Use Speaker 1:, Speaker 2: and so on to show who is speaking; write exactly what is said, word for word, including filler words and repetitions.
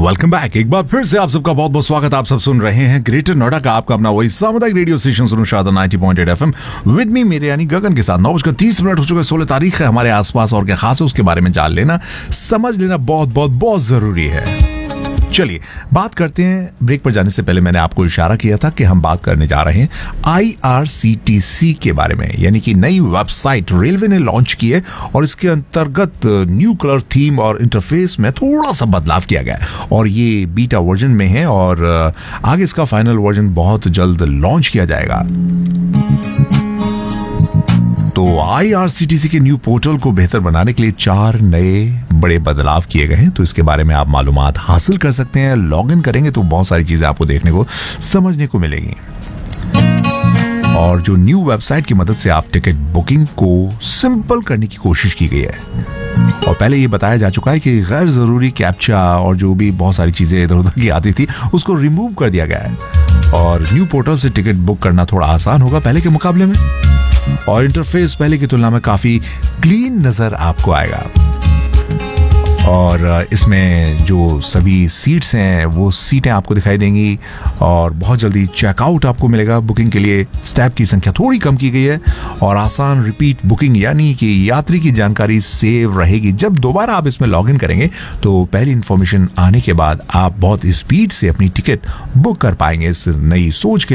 Speaker 1: Welcome back. एक बार फिर से आप सबका बहुत बहुत स्वागत। आप सब सुन रहे हैं ग्रेटर नोएडा का आपका अपना वही सामुदायिक रेडियो स्टेशन सुनो शादा ninety point eight FM with me मेरे यानी गगन के साथ। नौ बजकर तीस मिनट हो चुके, सोलह तारीख है। हमारे आसपास और क्या खास है उसके बारे में जान लेना, समझ लेना बहुत बहुत बहुत जरूरी है। चलिए बात करते हैं। ब्रेक पर जाने से पहले मैंने आपको इशारा किया था कि हम बात करने जा रहे हैं I R C T C के बारे में, यानी कि नई वेबसाइट रेलवे ने लॉन्च की है और इसके अंतर्गत न्यू कलर थीम और इंटरफेस में थोड़ा सा बदलाव किया गया है और ये बीटा वर्जन में है और आगे इसका फाइनल वर्जन बहुत जल्द लॉन्च किया जाएगा। तो I R C T C के न्यू पोर्टल को बेहतर बनाने के लिए चार नए बड़े बदलाव किए गए हैं, तो इसके बारे में आप मालूमात हासिल कर सकते हैं। लॉग इन करेंगे तो बहुत सारी चीजें आपको देखने को समझने को मिलेंगी। और जो न्यू वेबसाइट की मदद से आप टिकट बुकिंग को सिंपल करने की कोशिश की गई है। और पहले ये बताया जा चुका है कि गैर जरूरी कैप्चा और जो भी बहुत सारी चीजें इधर उधर की आती थी उसको रिमूव कर दिया गया है और न्यू पोर्टल से टिकट बुक करना थोड़ा आसान होगा पहले के मुकाबले में। और इंटरफेस पहले की तुलना में काफी क्लीन नजर आपको आएगा। और इसमें जो सभी सीट्स हैं वो सीटें आपको दिखाई देंगी और बहुत जल्दी चेकआउट आपको मिलेगा। बुकिंग के लिए स्टेप की संख्या थोड़ी कम की गई है और आसान रिपीट बुकिंग, यानी कि यात्री की जानकारी सेव रहेगी। जब दोबारा आप इसमें लॉग इन करेंगे तो पहली इंफॉर्मेशन आने के बाद आप बहुत स्पीड से अपनी टिकट बुक कर पाएंगे। इस नई सोच के